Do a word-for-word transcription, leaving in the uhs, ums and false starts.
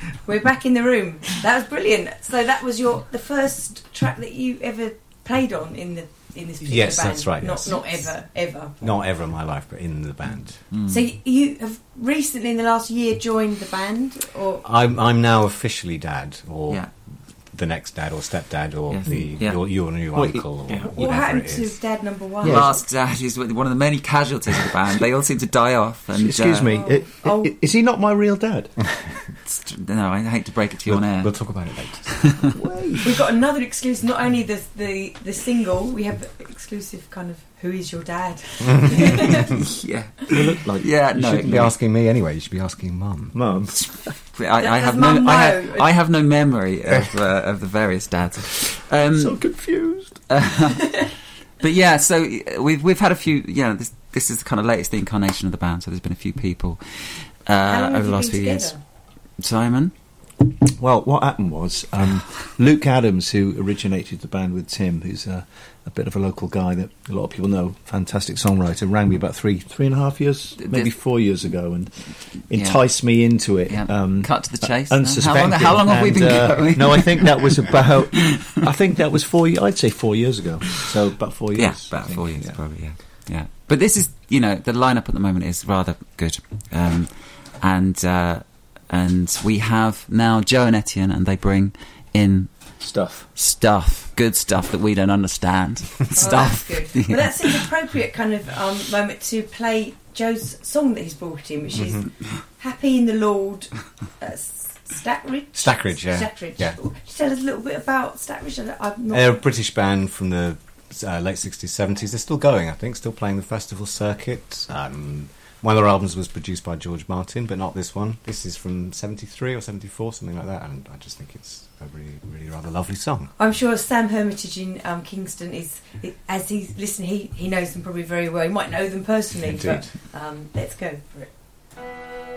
We're back in the room. That was brilliant. So that was your the first track that you ever played on in the in this particular yes, band? That's right. Not Yes. not ever, ever. Not ever in my life, but in the band. Mm. So y- you have recently, in the last year, joined the band, or I'm I'm now officially dad, or Yeah. the next dad, or stepdad, or Yes. the Yeah. your, your new Well, uncle, yeah. or what whatever happened it to is. Dad Number One? Last Dad is one of the many casualties of the band. They all seem to die off. And, Excuse uh, me, Oh. i- i- Oh. is he not my real dad? No, I hate to break it to you We'll, on air. we'll talk about it later. We've got another exclusive. Not only the the the single, we have exclusive kind of "Who is your dad?" yeah, You look like yeah. You No, shouldn't be no. asking me anyway. You should be asking Mum. Mum. I, I Does have no. Mum I have, know? I have no memory of uh, of the various dads. Um, So confused. But yeah, so we've we've had a few. Yeah, this this is the kind of latest incarnation of the band. So there's been a few people uh, How long over have the you last been few years. together? Simon, Well, what happened was um, Luke Adams, who originated the band with Tim, who's a, a bit of a local guy that a lot of people know, fantastic songwriter, rang me about three three and a half years, maybe This- four years ago, and enticed me into it. yeah. Um, Cut to the chase. unsuspecting. How long, how long have we And, been uh, going? No, I think that was about. I think that was four. I'd say four years ago. So about four years. Yeah, I about think, four years, yeah. probably. Yeah, yeah. But this is, you know, the lineup at the moment is rather good, um, and uh, and we have now Joe and Etienne, and they bring in Stuff. stuff, good stuff that we don't understand. Oh, stuff. that's good. Well, that seems appropriate kind of um, moment to play Joe's song that he's brought in, which is "Happy in the Lord." Uh, Stackridge. Stackridge, yeah. Stackridge. Yeah. Just tell us a little bit about Stackridge. I- I'm not. They're a British band from the uh, late sixties, seventies. They're still going, I think, still playing the festival circuit. Um, one of their albums was produced by George Martin, but not this one. This is from seventy-three or seventy-four, something like that, and I just think it's a really, really rather lovely song. I'm sure Sam Hermitage in um, Kingston is, as he's listening, he, he knows them probably very well. He might know them personally, Indeed. but um, let's go for it.